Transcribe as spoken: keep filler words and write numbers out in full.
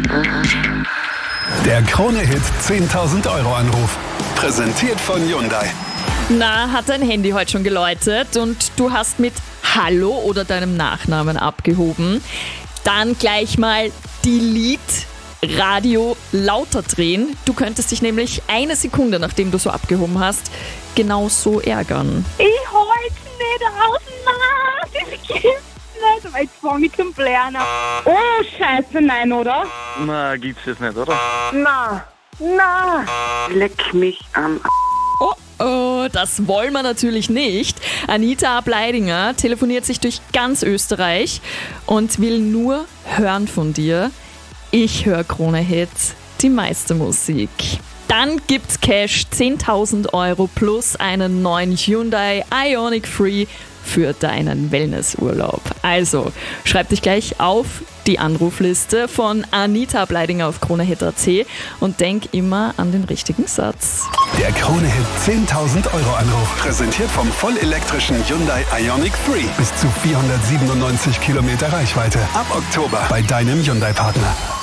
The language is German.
Der Krone-Hit zehntausend Euro Anruf. Präsentiert von Hyundai. Na, hat dein Handy heute schon geläutet und du hast mit Hallo oder deinem Nachnamen abgehoben? Dann gleich mal Delete Radio lauter drehen. Du könntest dich nämlich eine Sekunde, nachdem du so abgehoben hast, genau so ärgern. Ich halte nicht aus, nein, das gibt's nicht, aber jetzt fange ich zum Blären. Oh, scheiße, nein, oder? Na, gibt's das nicht, oder? Na, na. Leck mich am Oh, oh, das wollen wir natürlich nicht. Anita Ableidinger telefoniert sich durch ganz Österreich und will nur hören von dir. Ich höre Krone-Hit, die meiste Musik. Dann gibt's Cash, zehntausend Euro plus einen neuen Hyundai Ioniq Free für deinen Wellnessurlaub. Also, schreib dich gleich auf die Anrufliste von Anita Ableidinger auf Krone-Hit Punkt a t und denk immer an den richtigen Satz. Der Krone-Hit zehntausend Euro Anruf. Präsentiert vom vollelektrischen Hyundai Ioniq Free. Bis zu vierhundertsiebenundneunzig Kilometer Reichweite. Ab Oktober bei deinem Hyundai-Partner.